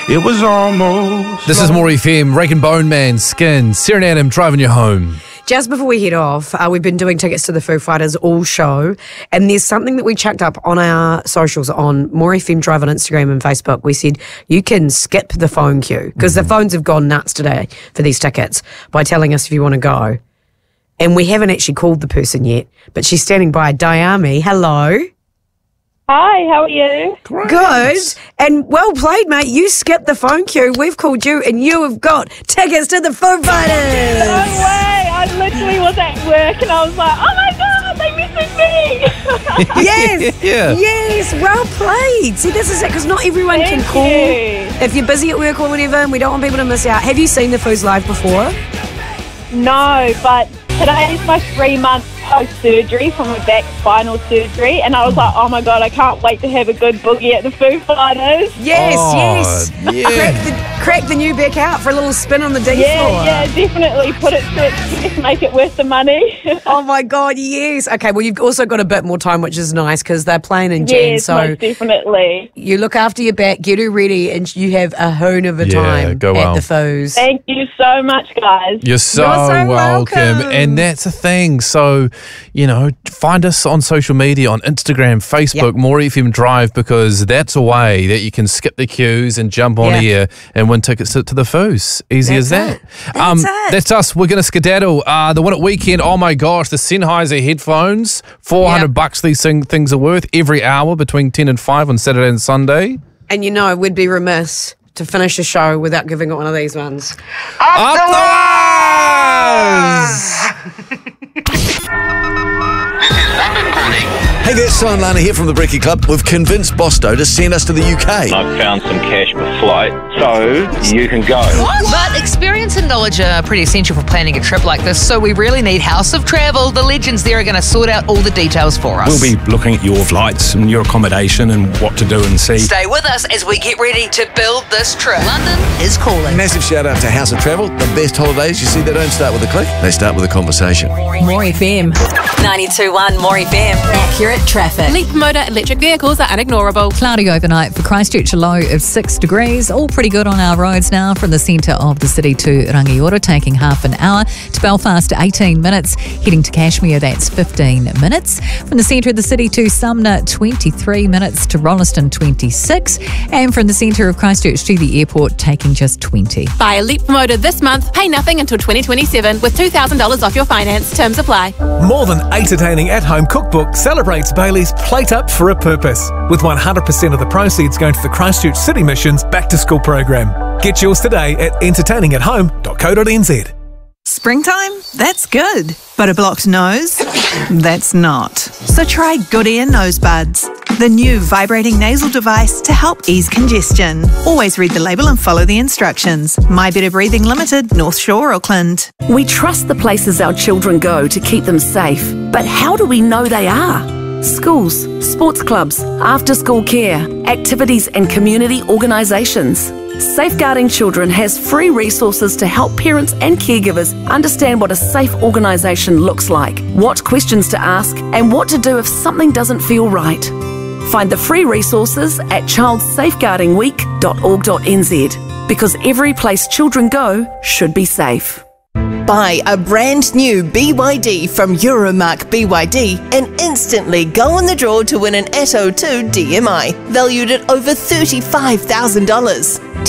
It was almost. This is More FM, Rake and Bone Man, Skin, Serenade driving you home. Just before we head off, we've been doing tickets to the Foo Fighters all show, and there's something that we chucked up on our socials on More FM Drive on Instagram and Facebook. We said you can skip the phone queue because the phones have gone nuts today for these tickets by telling us if you want to go. And we haven't actually called the person yet, but she's standing by. Diami, hello. Hi, how are you? Great. Good. And well played, mate. You skipped the phone queue. We've called you and you have got tickets to the Foo Fighters. No way. I literally was at work and I was like, oh my God, they missed me. Yes. Yeah. Yes. Well played. See, this is it because not everyone can Thank call you. if you're busy at work or whatever, and we don't want people to miss out. Have you seen the Foos live before? No, but today is my 3-month post-surgery from my back spinal surgery, and I was like, oh my God, I can't wait to have a good boogie at the Foo Fighters. Yes, yes. Yeah. Crack the new back out for a little spin on the D floor. Yeah, definitely put it to its test, make it worth the money. Oh my God, yes. Okay, well, you've also got a bit more time, which is nice because they're playing in Jan. Yes, So most definitely. you look after your back, get her ready, and you have a hoon of a Yeah, time go at well. the Foos. Thank you so much, guys. You're so welcome. welcome. And that's a thing. So, find us on social media, on Instagram, Facebook, Yep. More FM Drive, because that's a way that you can skip the queues and jump on Yeah. here and win tickets to the Foos. Easy as that. That's it. That's us. We're going to skedaddle. The one at weekend, oh my gosh, the Sennheiser headphones, $400 these things are worth every hour between 10 and 5 on Saturday and Sunday. And we'd be remiss to finish a show without giving it one of these ones. Up the Hey there, Simon Lana here from the Brekkie Club. We've convinced Bosto to send us to the UK. I've found some cash per flight, so you can go. But experience and knowledge are pretty essential for planning a trip like this, so we really need House of Travel. The legends there are going to sort out all the details for us. We'll be looking at your flights and your accommodation and what to do and see. Stay with us as we get ready to build this trip. London is calling. Massive shout out to House of Travel. The best holidays, you see, they don't start with a click, they start with a conversation. More FM. 92.1 More FM. Accurate traffic. Leap motor electric vehicles are unignorable. Cloudy overnight for Christchurch, a low of 6 degrees. All pretty good on our roads now from the centre of the city to Rangiora, taking half an hour. To Belfast, 18 minutes. Heading to Kashmir, that's 15 minutes. From the centre of the city to Sumner, 23 minutes. To Rolleston, 26. And from the centre of Christchurch to the airport, taking just 20. Buy a Leap motor this month, pay nothing until 2027 with $2,000 off your finance. Terms apply. More than entertaining at-home cookbook celebrates Bailey's Plate Up for a Purpose, with 100% of the proceeds going to the Christchurch City Mission's Back to School program. Get yours today at entertainingathome.co.nz. Springtime? That's good. But a blocked nose? That's not. So try Good Ear Nose Buds, the new vibrating nasal device to help ease congestion. Always read the label and follow the instructions. My Better Breathing Limited, North Shore, Auckland. We trust the places our children go to keep them safe. But how do we know they are? Schools, sports clubs, after-school care, activities and community organisations. Safeguarding Children has free resources to help parents and caregivers understand what a safe organisation looks like, what questions to ask, and what to do if something doesn't feel right. Find the free resources at childsafeguardingweek.org.nz, because every place children go should be safe. Buy a brand new BYD from Euromark BYD and instantly go in the draw to win an Atto 2 DMI, valued at over $35,000.